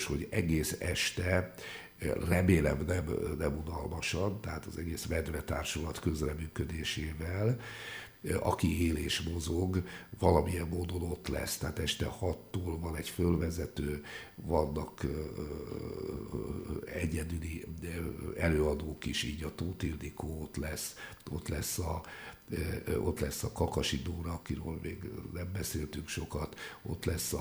hogy egész este, remélem nem unalmasan, tehát az egész medvetársulat közreműködésével, aki él és mozog, valamilyen módon ott lesz. Tehát este 6-tól van egy fölvezető, vannak egyedüli előadók is, így a Tóth Ildikó ott lesz a Kakasi Dóra, akiről még nem beszéltünk sokat, ott lesz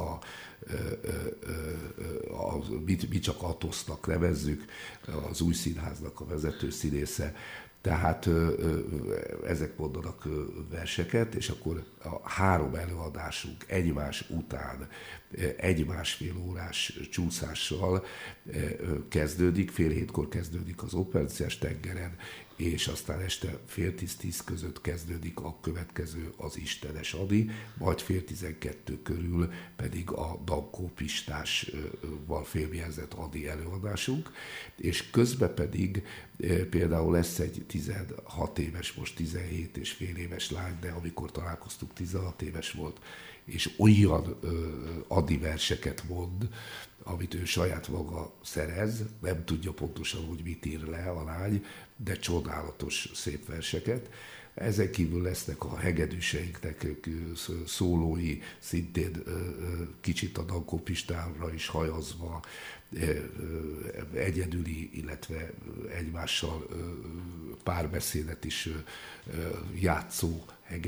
mi csak Atosznak nevezzük, az új színháznak a vezető színésze. Tehát ezek mondanak verseket, és akkor a 3 előadásunk egymás után 1-1,5 órás csúszással kezdődik, fél 7-kor kezdődik az Operenciás tengeren, és aztán este fél 10 között kezdődik a következő, az Istenes Adi, majd fél 12 körül pedig a Dankó Pistással filmjelzett Adi előadásunk, és közben pedig például lesz egy 16 éves, most 17 és fél éves lány, de amikor találkoztuk 16 éves volt, és olyan Adi verseket mond, amit ő saját maga szerez, nem tudja pontosan, hogy mit ír le a lány, de csodálatos szép verseket. Ezen kívül lesznek a hegedűseinknek szólói, szintén kicsit a Dankó Pistára is hajazva, egyedüli, illetve egymással párbeszédet is játszó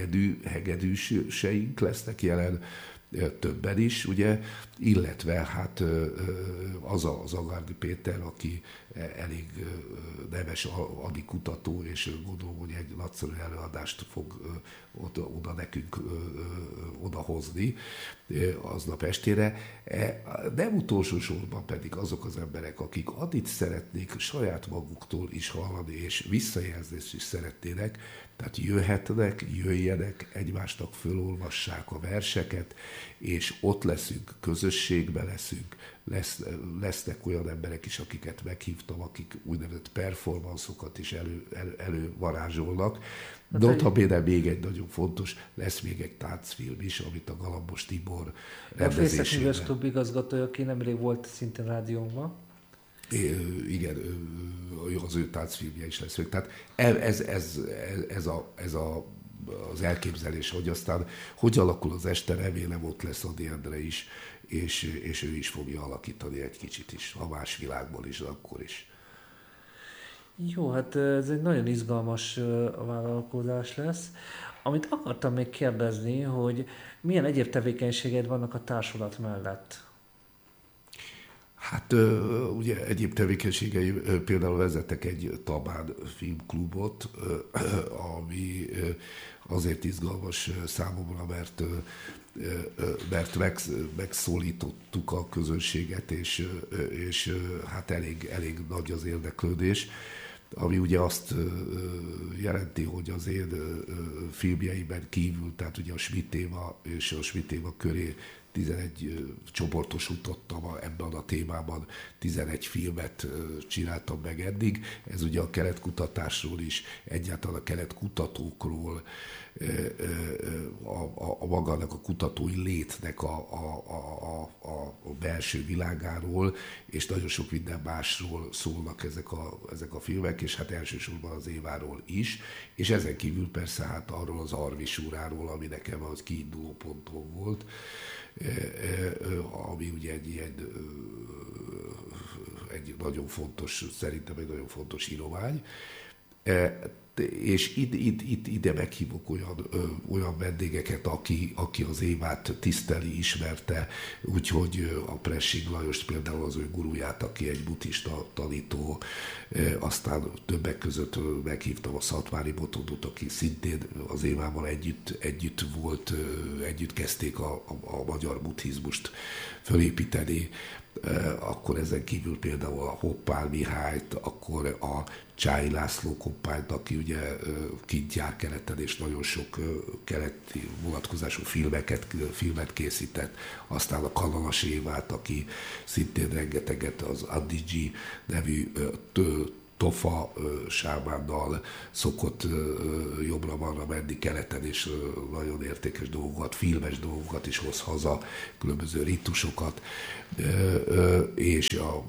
hegedűseink lesznek jelen, többen is, ugye, illetve hát az Agárdi Péter, aki elég neves Adi kutató, és gondolom, hogy egy nagyszerű előadást fog oda nekünk odahozni aznap estére. Nem utolsó sorban pedig azok az emberek, akik Adit szeretnék saját maguktól is hallani, és visszajelzést is szeretnének, tehát jöjjenek, egymásnak fölolvassák a verseket, és ott leszünk, közösségben leszünk, lesznek olyan emberek is, akiket meghívtam, akik úgynevezett performanszokat is elővarázsolnak. De notabene még egy nagyon fontos, lesz még egy táncfilm is, amit a Galambos Tibor rendezésében. A Fészek Műves Klub igazgatója, aki nemrég volt szintén rádiónkban. Igen, az ő táncfilmje is lesz. Tehát ez az elképzelés, hogy aztán hogy alakul az este, remélem ott lesz Ady Endre is, és ő is fogja alakítani egy kicsit is, ha más világból is, akkor is. Jó, hát ez egy nagyon izgalmas vállalkozás lesz. Amit akartam még kérdezni, hogy milyen egyéb tevékenységed vannak a társulat mellett? Hát ugye egyéb tevékenységei, például vezetek egy Tabán filmklubot, ami azért izgalmas számomra, mert megszólítottuk a közönséget, és hát elég nagy az érdeklődés, ami ugye azt jelenti, hogy az én filmjeimben kívül, tehát ugye a Schmidt-Éva és a Schmidt-Éva köré 11 csoportosítottam ebben a témában, 11 filmet csináltam meg eddig. Ez ugye a keletkutatásról is, egyáltalán a keletkutatókról, a magának a kutatói létnek a belső világáról, és nagyon sok minden másról szólnak ezek a filmek, és hát elsősorban az Éváról is, és ezen kívül persze hát arról az Arvis úráról, ami nekem az kiinduló pontom volt, ami ugye egy nagyon fontos, szerintem egy nagyon fontos íromány. És ide meghívok olyan vendégeket, aki az Évát tiszteli, ismerte, úgyhogy a Pressing Lajost például az ő guruját, aki egy buddhista tanító, aztán többek között meghívtam a Szatmári Botondot, aki szintén az Évával együtt volt, együtt kezdték a magyar buddhizmust fölépíteni, akkor ezen kívül például a Hoppál Mihályt, akkor a Csáy László kompányt, aki ugye kint jár keleten, és nagyon sok keleti vonatkozású filmet készített, aztán a Kanalas Évát, aki szintén rengeteget az Addigi nevű Tofa Sámánnal szokott jobbra-balra menni keleten, és nagyon értékes dolgokat, filmes dolgokat is hoz haza, különböző ritusokat, és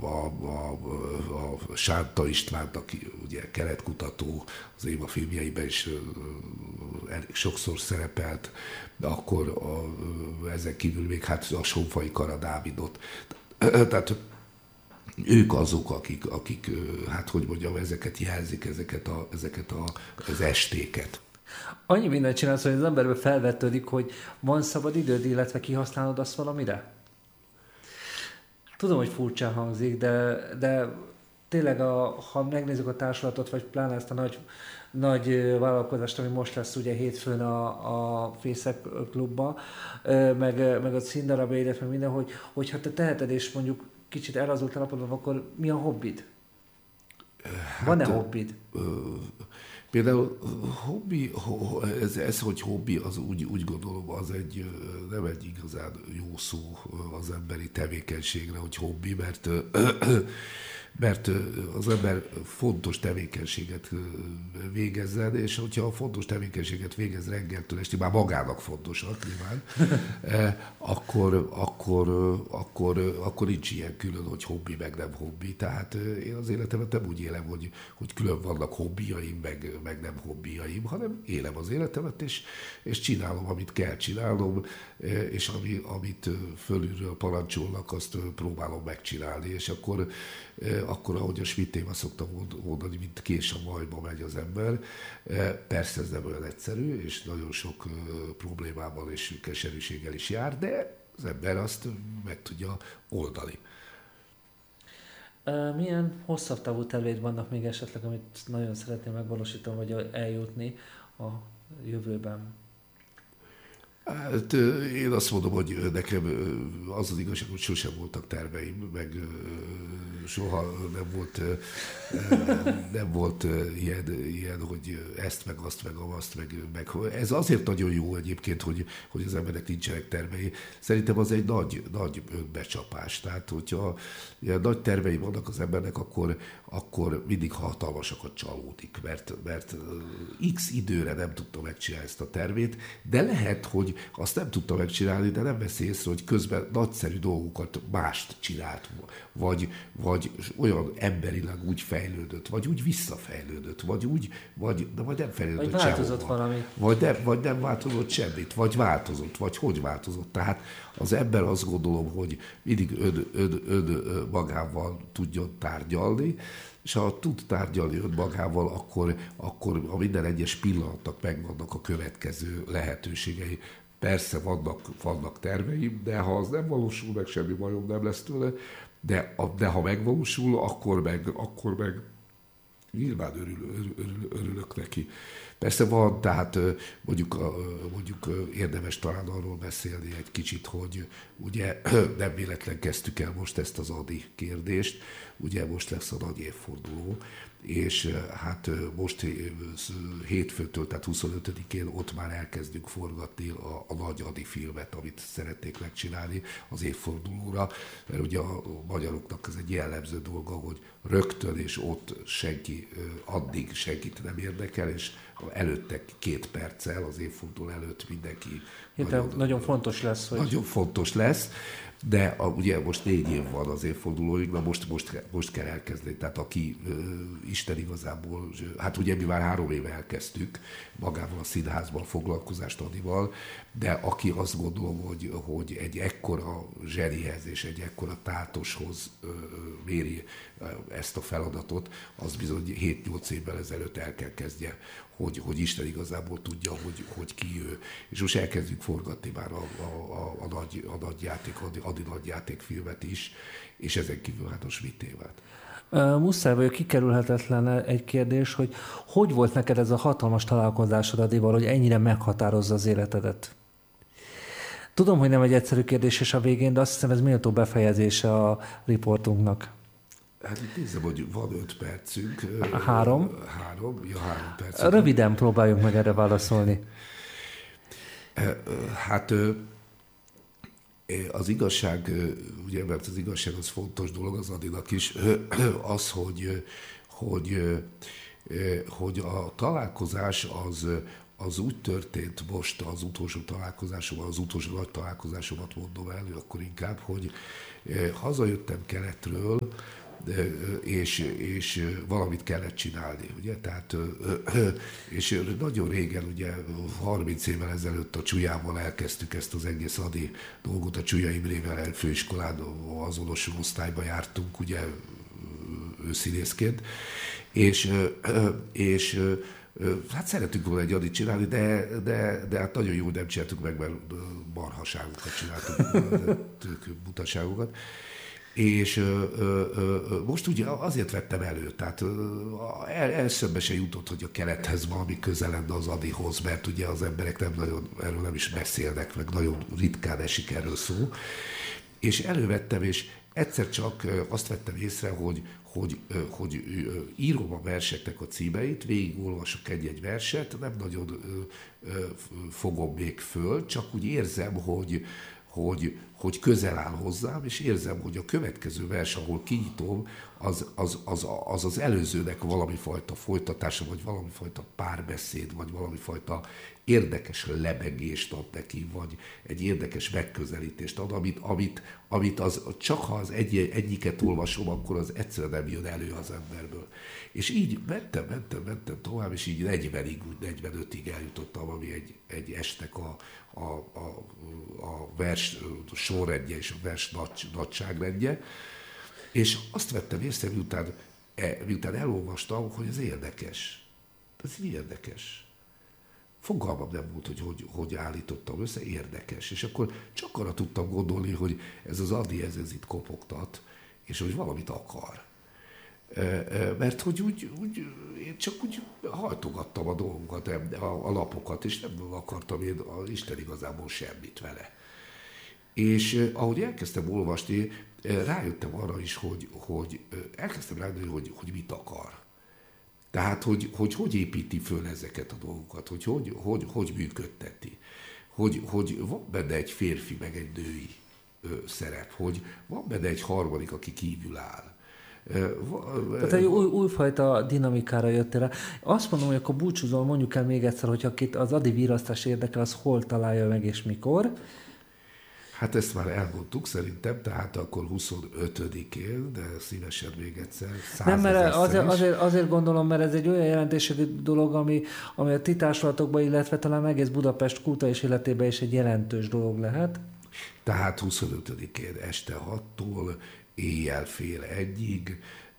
a Sánta István, aki ugye keletkutató, az Éva filmjeiben is elég sokszor szerepelt, de akkor ezen kívül még hát a Sonfai Kara Dávidot. Tehát ők azok, akik hát hogy mondjam, ezeket jelzik, ezeket az estéket. Annyi mindent csinálsz, hogy az emberben felvetődik, hogy van szabad időd, illetve kihasználod azt valamire? Tudom, hogy furcsán hangzik, de tényleg, ha megnézzük a társulatot, vagy pláne ezt a nagy vállalkozást, ami most lesz ugye hétfőn a Fészek klubba, meg a színdarab, illetve minden, hogyha te teheted, és mondjuk kicsit elrazult alapodban, akkor mi a hobbid? Van-e hobbid? Például hobbi, ez hogy hobbi, az úgy gondolom, az nem egy igazán jó szó az emberi tevékenységre, hogy hobbi, mert az ember fontos tevékenységet végezzen, és hogyha a fontos tevékenységet végez reggeltől estig, már magának fontosak nyilván, akkor nincs ilyen külön, hogy hobbi, meg nem hobbi. Tehát én az életemet nem úgy élem, hogy külön vannak hobbiaim, meg nem hobbiaim, hanem élem az életemet, és csinálom, amit kell csinálnom, és amit fölülről parancsolnak, azt próbálom megcsinálni, és akkor ahogy a Schmidt-Éva szokta mondani, mint kés a majba megy az ember. Persze ez nem olyan egyszerű, és nagyon sok problémával és keserűséggel is jár, de az ember azt meg tudja oldani. Milyen hosszabb távú terveid vannak még esetleg, amit nagyon szeretném megvalósítani, vagy eljutni a jövőben? Hát én azt mondom, hogy nekem az az igazság, hogy sosem voltak terveim, meg soha nem volt ilyen, hogy ezt, meg azt, meg azt, meg. Ez azért nagyon jó egyébként, hogy az embernek nincsenek tervei. Szerintem az egy nagy önbecsapás. Tehát, hogyha ilyen nagy tervei vannak az embernek, akkor mindig hatalmasakat csalódik, mert x időre nem tudta megcsinálni ezt a tervét, de lehet, hogy azt nem tudta megcsinálni, de nem veszi észre, hogy közben nagyszerű dolgokat mást csinált, vagy olyan emberileg úgy fejlődött, vagy úgy visszafejlődött, vagy nem fejlődött vagy változott valami. Vagy nem változott semmit, vagy változott, vagy hogy változott. Tehát az ember azt gondolom, hogy mindig ön magával tudjon tárgyalni, és ha tud tárgyalni önmagával, akkor a minden egyes pillanatnak megvannak a következő lehetőségei. Persze vannak terveim, de ha az nem valósul meg, semmi bajom nem lesz tőle, de ha megvalósul, akkor meg nyilván örülök neki. Persze van, tehát mondjuk érdemes talán arról beszélni egy kicsit, hogy ugye nem véletlen kezdtük el most ezt az Adi kérdést, ugye most lesz a nagy évforduló, és hát most hétfőtől, tehát 25-én ott már elkezdjük forgatni a nagy Adi filmet, amit szeretnék megcsinálni az évfordulóra, mert ugye a magyaroknak ez egy jellemző dolga, hogy rögtön és ott addig senkit nem érdekel, és előtte 2 perccel, az évforduló előtt mindenki nagyon fontos lesz. Nagyon fontos lesz, de ugye most 4 év van az évfordulóig, na most kell elkezdeni. Tehát aki Isten igazából, hát ugye mi már 3 éve elkezdtük magával a színházban foglalkozást Adival, de aki azt gondolom, hogy egy ekkora zsenihez és egy ekkora tátoshoz méri ezt a feladatot, az bizony 7-8 évvel ezelőtt el kell kezdje, hogy Isten igazából tudja, hogy ki ő. És most elkezdjük forgatni már a Adi nagyjátékfilmet is, és ezen kívül hát a Schmidt-Évát. Muszáj vagyok, kikerülhetetlen egy kérdés, hogy volt neked ez a hatalmas találkozásod Adival, hogy ennyire meghatározza az életedet? Tudom, hogy nem egy egyszerű kérdés és a végén, de azt hiszem ez méltó befejezése a riportunknak. Hát itt nézem, hogy van 5 percünk. 3. 3 percünk. Röviden próbáljunk meg erre válaszolni. Hát az igazság, ugye, mert az igazság az fontos dolog az Adinak is, az, hogy a találkozás az úgy történt most az utolsó találkozásom, az utolsó nagy találkozásomat mondom elő, akkor inkább, hogy hazajöttem keletről, és valamit kellett csinálni, ugye? Tehát, és nagyon régen, ugye 30 évvel ezelőtt a Csujával elkezdtük ezt az egész adi dolgot, a Csuja Imrével főiskolán azonos osztályba jártunk, ugye színészként, és hát szeretünk volna egy adit csinálni, de hát nagyon jó nem csináltuk meg, mert marhaságokat csináltuk, butaságokat. És most ugye azért vettem elő, tehát eszembe se jutott, hogy a kelethez valami közel lenne az Adihoz, mert ugye az emberek nem nagyon, erről nem is beszélnek, meg nagyon ritkán esik erről szó. És elővettem, és egyszer csak azt vettem észre, hogy írom a verseknek a címeit, végigolvasok egy-egy verset, nem nagyon fogom még föl, csak úgy érzem, hogy közel áll hozzám, és érzem, hogy a következő vers, ahol kinyitom, az előzőnek valami fajta folytatása, vagy valami fajta párbeszéd, vagy valami fajta érdekes lebegést ad neki, vagy egy érdekes megközelítést ad, amit az, csak ha az egyiket olvasom, akkor az egyszerűen nem jön elő az emberből. És így mentem tovább, és így 45-ig eljutottam, ami egy estnek a vers sorrendje és a vers nagyságrendje, és azt vettem észre, miután elolvastam, hogy ez érdekes. Ez érdekes. Fogalmam nem volt, hogy állítottam össze, érdekes. És akkor csak arra tudtam gondolni, hogy ez az Adi, ez itt kopogtat, és hogy valamit akar. Mert hogy én csak úgy hajtogattam a dolgokat, a lapokat, és nem akartam én Isten igazából semmit vele. És ahogy elkezdtem olvasni, rájöttem arra is, hogy elkezdtem rájönni, hogy mit akar. Tehát, hogy építi föl ezeket a dolgokat, hogy működteti. Hogy van benne egy férfi, meg egy női szerep, hogy van benne egy harmadik, aki kívül áll. Tehát egy újfajta dinamikára jöttél rá. Azt mondom, hogy akkor búcsúzol, mondjuk el még egyszer, hogy akit az Adi virasztás érdekel, az hol találja meg és mikor. Hát ezt már elmondtuk szerintem, tehát akkor 25-én, de szívesen még egyszer, 100 nem, mert 000-szer azért gondolom, mert ez egy olyan jelentőségű dolog, ami a ti társulatokban, illetve talán egész Budapest kulturális életében is egy jelentős dolog lehet. Tehát 25-én este 6-tól éjjel fél 1-ig.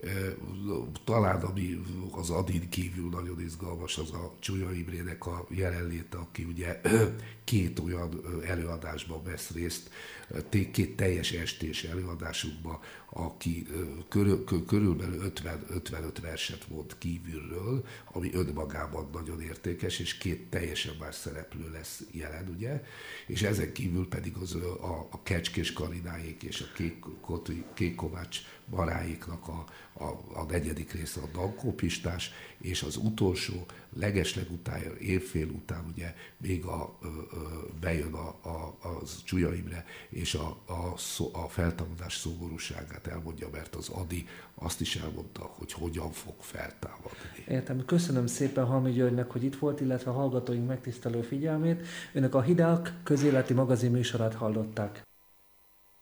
Talán ami az Adin kívül nagyon izgalmas, az a Csuja Imrének a jelenléte, aki ugye 2 olyan előadásban vesz részt, 2 teljes estés előadásunkban, aki körülbelül 50-55 verset mond kívülről, ami önmagában nagyon értékes, és 2 teljesen más szereplő lesz jelen, ugye? És ezen kívül pedig a Kecskés Karináék és a Kék Kovács Baráéknak a 4. része a Dankó Pistás, és az utolsó, legeslegután, évfél után ugye még bejön az Csuja Imre, és a feltámadás szomorúságát elmondja, mert az Adi azt is elmondta, hogy hogyan fog feltámadni. Értem. Köszönöm szépen Halmi Györgynek, hogy itt volt, illetve a hallgatóink megtisztelő figyelmét. Önök a Hideak közéleti magazin műsorát hallották.